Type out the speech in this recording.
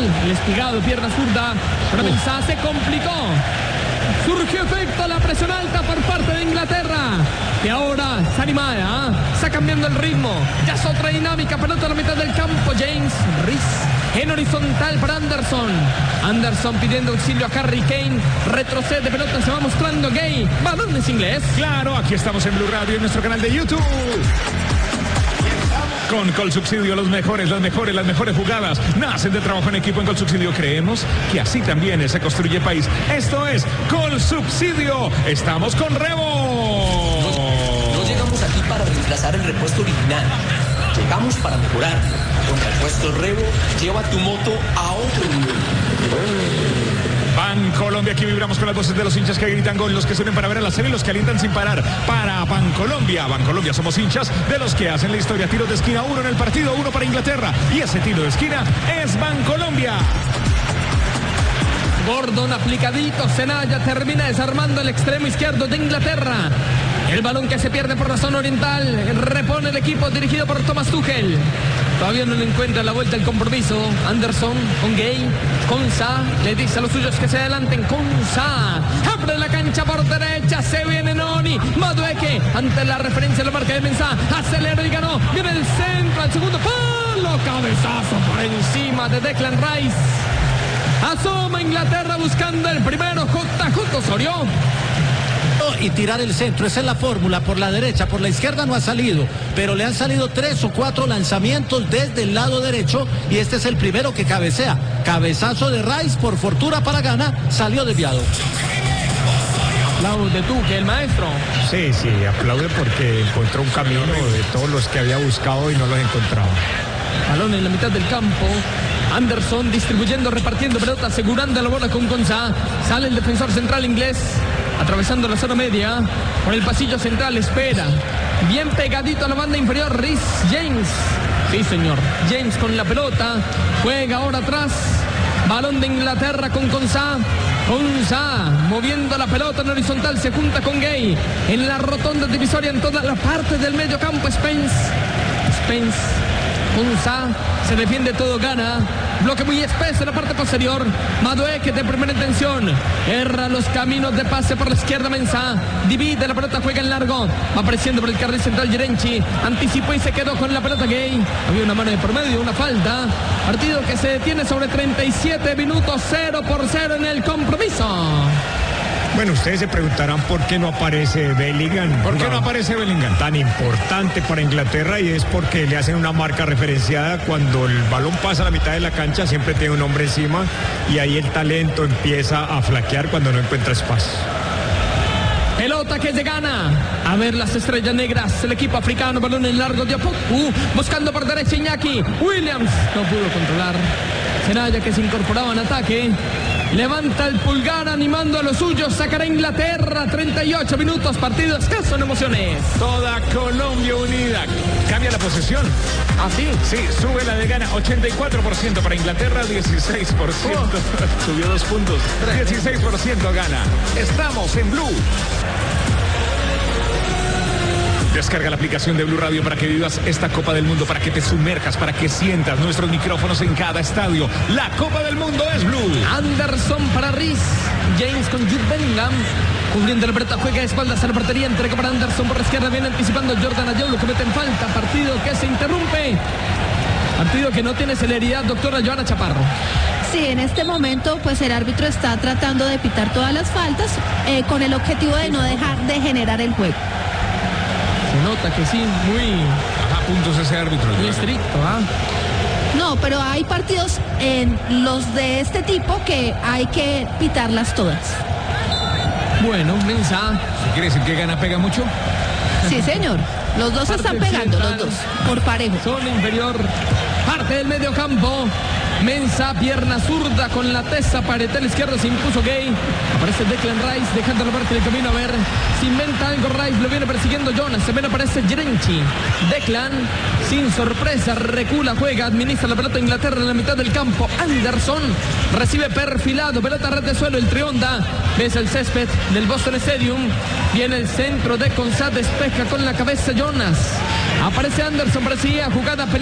horizontal, el espigado, pierna zurda, pero Mensah se complicó. Surgió efecto la presión alta por parte de Inglaterra, que ahora se anima, está cambiando el ritmo, ya es otra dinámica, pelota a la mitad del campo, James Reese en horizontal para Anderson pidiendo auxilio a Harry Kane, retrocede, pelota se va mostrando Gay, balones inglés. Claro, aquí estamos en Blue Radio, en nuestro canal de YouTube. Con Colsubsidio, las mejores jugadas nacen de trabajo en equipo. En Colsubsidio creemos que así también se construye país. Esto es Colsubsidio. Estamos con Rebo. No llegamos aquí para reemplazar el repuesto original. Llegamos para mejorar. Con Repuestos Rebo, lleva tu moto a otro nivel. Bancolombia, aquí vibramos con las voces de los hinchas que gritan gol, los que suelen para ver a la serie y los que alientan sin parar. Para Bancolombia, somos hinchas de los que hacen la historia. Tiros de esquina, 1 en el partido, 1 para Inglaterra. Y ese tiro de esquina es Bancolombia. Gordon aplicadito, Senaya termina desarmando el extremo izquierdo de Inglaterra. El balón que se pierde por la zona oriental, repone el equipo dirigido por Thomas Tuchel. Todavía no le encuentra la vuelta el compromiso. Anderson con Gay, Konsa, le dice a los suyos que se adelanten. Konsa abre la cancha por derecha, se viene Noni, Madueke ante la referencia a la marca de Mensah, aceleró y ganó, viene el centro al segundo palo, cabezazo por encima de Declan Rice. Asoma Inglaterra buscando el primero, JJ Osorio. Y tirar el centro, esa es la fórmula, por la derecha, por la izquierda no ha salido, pero le han salido 3 o 4 lanzamientos desde el lado derecho y este es el primero que cabecea, cabezazo de Rice, por fortuna para Ghana, salió desviado. Aplaude de Tuchel, el maestro. Sí, aplaude porque encontró un camino de todos los que había buscado y no los encontraba. Balón en la mitad del campo. Anderson distribuyendo, repartiendo pelota, asegurando la bola con Konsa. Sale el defensor central inglés, atravesando la zona media, por el pasillo central, espera. Bien pegadito a la banda inferior, Reece James. Sí, señor. James con la pelota. Juega ahora atrás. Balón de Inglaterra con Konsa. Konsa moviendo la pelota en horizontal, se junta con Gay. En la rotonda divisoria, en toda la parte del medio campo, Spence. Konsa se defiende todo, Ghana. Bloque muy espeso en la parte posterior. Madueke de primera intención. Erra los caminos de pase por la izquierda. Mensah divide la pelota, juega en largo. Va apareciendo por el carril central Yerenchi. Anticipó y se quedó con la pelota Gay. Había una mano de por medio, una falta. Partido que se detiene sobre 37 minutos, 0-0 en el compromiso. Bueno, ustedes se preguntarán por qué no aparece Bellingham. ¿Por qué no aparece Bellingham? Tan importante para Inglaterra, y es porque le hacen una marca referenciada. Cuando el balón pasa a la mitad de la cancha siempre tiene un hombre encima y ahí el talento empieza a flaquear cuando no encuentra espacio. Pelota que se gana. A ver las estrellas negras. El equipo africano, balón en largo de Opoku. Buscando por derecha Iñaki Williams. No pudo controlar. Senaya que se incorporaba en ataque. Levanta el pulgar animando a los suyos. Sacará Inglaterra. 38 minutos. Partido escaso en emociones. Toda Colombia unida. Cambia la posesión. ¿Ah, sí? Sí, sube la de Ghana. 84% para Inglaterra, 16%. Subió 2 puntos. 16% gana. Estamos en Blue. Descarga la aplicación de Blue Radio para que vivas esta Copa del Mundo, para que te sumerjas, para que sientas nuestros micrófonos en cada estadio. La Copa del Mundo es Blue. Anderson para Reece James con Jude Bellingham. Cubriendo la pelota, juega de espaldas a la portería, entrega para Anderson por la izquierda, viene anticipando Jordan Ayew, lo que mete en falta. Partido que se interrumpe. Partido que no tiene celeridad, doctora Joana Chaparro. Sí, en este momento pues el árbitro está tratando de pitar todas las faltas con el objetivo de no dejar de generar el juego. Se nota que sí, muy a puntos ese árbitro. Muy estricto, No, pero hay partidos en los de este tipo que hay que pitarlas todas. Bueno, Mensah. ¿Quiere decir que Ghana pega mucho? Sí, señor. Los dos están pegando, los dos, por parejo. Zona inferior, parte del medio campo. Mensah, pierna zurda con la tesa, paretel izquierdo, se impuso Gay. Aparece Declan Rice, dejando la parte del camino. A ver, se inventa algo Rice, lo viene persiguiendo Jonas. Se ven, aparece Yerenchi. Declan, sin sorpresa, recula, juega, administra la pelota Inglaterra en la mitad del campo. Anderson recibe perfilado, pelota red de suelo, el Trionda. Ves el césped del Boston Stadium. Viene el centro de Konsa, despeja con la cabeza Jonas. Aparece Anderson, parecía jugada